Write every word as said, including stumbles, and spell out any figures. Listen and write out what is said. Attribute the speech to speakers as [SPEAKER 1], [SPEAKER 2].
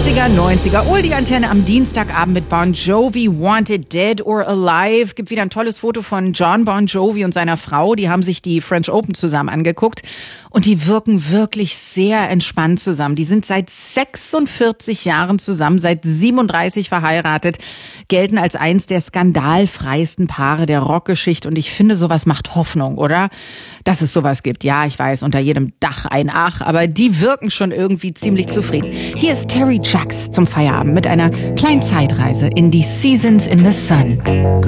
[SPEAKER 1] achtziger, neunziger. Hol die Antenne am Dienstagabend mit Bon Jovi, Wanted Dead or Alive. Gibt wieder ein tolles Foto von John Bon Jovi und seiner Frau. Die haben sich die French Open zusammen angeguckt. Und die wirken wirklich sehr entspannt zusammen. Die sind seit sechsundvierzig Jahren zusammen, seit siebenunddreißig verheiratet, gelten als eins der skandalfreiesten Paare der Rockgeschichte. Und ich finde, sowas macht Hoffnung, oder? Dass es sowas gibt. Ja, ich weiß, unter jedem Dach ein Ach, aber die wirken schon irgendwie ziemlich zufrieden. Hier ist Terry Jacks zum Feierabend mit einer kleinen Zeitreise in die Seasons in the Sun.